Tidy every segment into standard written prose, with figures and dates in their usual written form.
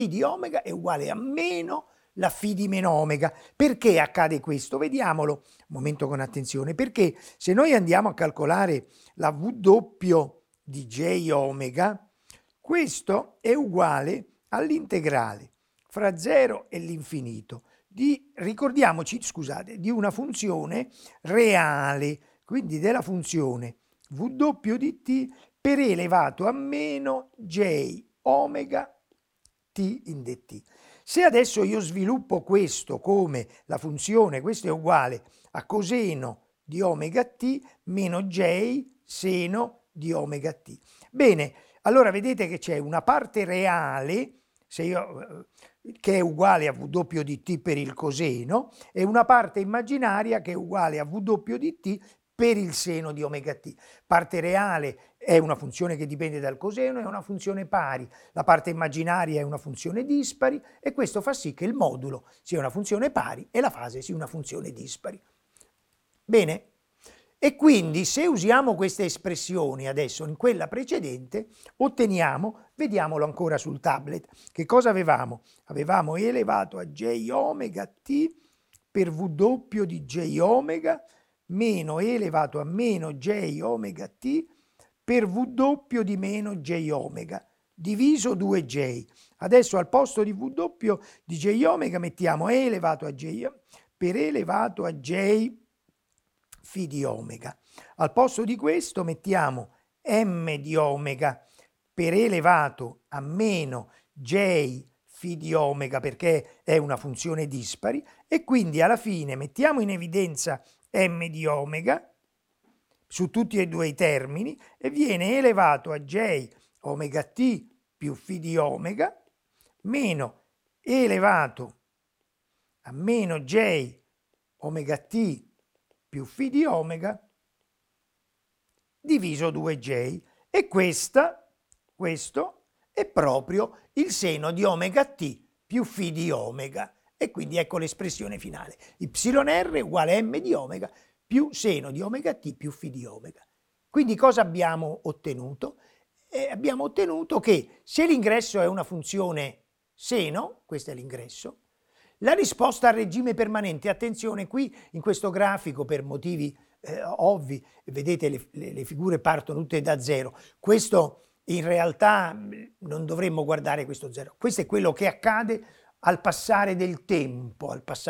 di omega è uguale a meno la φ di meno omega. Perché accade questo? Vediamolo un momento con attenzione, perché se noi andiamo a calcolare la V doppio di J omega, questo è uguale all'integrale fra 0 e l'infinito ricordiamoci, scusate, di una funzione reale, quindi della funzione V doppio di t per e elevato a meno J omega t in dt. Se adesso io sviluppo questo come la funzione, questo è uguale a coseno di omega t meno J seno di omega t. Bene, allora vedete che c'è una parte reale, che è uguale a V doppio di t per il coseno, e una parte immaginaria che è uguale a V doppio di t per il seno di omega t. Parte reale è una funzione che dipende dal coseno, è una funzione pari. La parte immaginaria è una funzione dispari e questo fa sì che il modulo sia una funzione pari e la fase sia una funzione dispari. Bene? E quindi se usiamo queste espressioni adesso in quella precedente, otteniamo, vediamolo ancora sul tablet, che cosa avevamo? Avevamo e elevato a j omega t per v doppio di j omega meno e elevato a meno j omega t per v doppio di meno j omega diviso 2j. Adesso al posto di v doppio di j omega mettiamo e elevato a j per e elevato a j φ di omega. Al posto di questo mettiamo m di omega per e elevato a meno j φ di omega perché è una funzione dispari e quindi alla fine mettiamo in evidenza m di omega su tutti e due i termini e viene elevato a j omega t più φ di omega meno elevato a meno j omega t più φ di omega diviso 2j e questo è proprio il seno di omega t più φ di omega e quindi ecco l'espressione finale yr uguale m di omega più seno di omega t più φ di omega. Quindi cosa abbiamo ottenuto? Abbiamo ottenuto che se l'ingresso è una funzione seno, questo è l'ingresso, la risposta al regime permanente, attenzione qui in questo grafico per motivi ovvi, vedete le figure partono tutte da 0, questo in realtà non dovremmo guardare questo 0, questo è quello che accade al passare del tempo,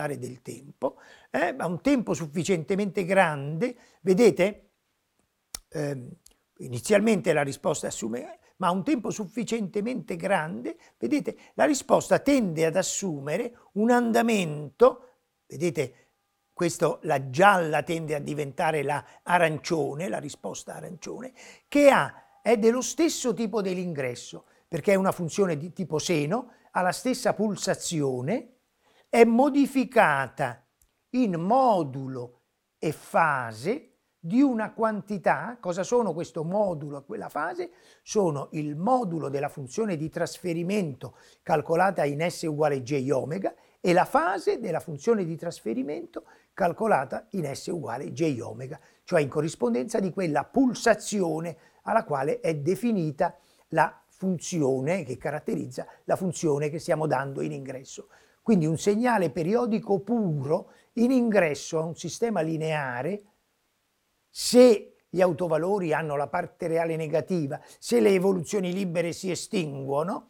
a un tempo sufficientemente grande, vedete? Inizialmente la risposta assume, ma a un tempo sufficientemente grande, vedete, la risposta tende ad assumere un andamento, vedete, la gialla tende a diventare la arancione, la risposta arancione, che è dello stesso tipo dell'ingresso, perché è una funzione di tipo seno, ha la stessa pulsazione, è modificata in modulo e fase di una quantità. Cosa sono questo modulo e quella fase? Sono il modulo della funzione di trasferimento calcolata in S uguale J omega e la fase della funzione di trasferimento calcolata in S uguale J omega, cioè in corrispondenza di quella pulsazione alla quale è definita la funzione che caratterizza la funzione che stiamo dando in ingresso. Quindi un segnale periodico puro in ingresso a un sistema lineare, se gli autovalori hanno la parte reale negativa, se le evoluzioni libere si estinguono,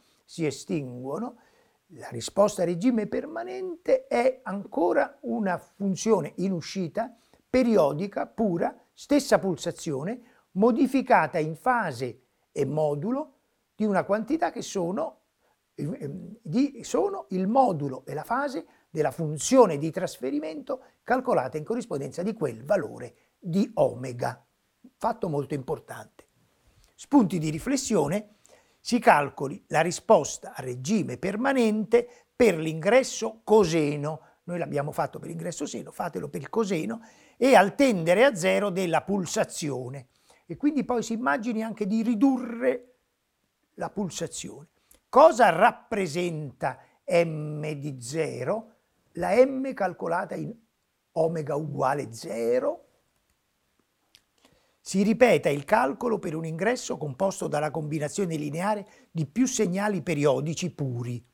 la risposta a regime permanente è ancora una funzione in uscita, periodica, pura, stessa pulsazione, modificata in fase e modulo di una quantità che sono il modulo e la fase della funzione di trasferimento calcolata in corrispondenza di quel valore di omega. Fatto molto importante. Spunti di riflessione: si calcoli la risposta a regime permanente per l'ingresso coseno. Noi l'abbiamo fatto per l'ingresso seno, fatelo per il coseno, e al tendere a 0 della pulsazione. E quindi poi si immagini anche di ridurre la pulsazione. Cosa rappresenta m di 0? La m calcolata in omega uguale 0. Si ripeta il calcolo per un ingresso composto dalla combinazione lineare di più segnali periodici puri.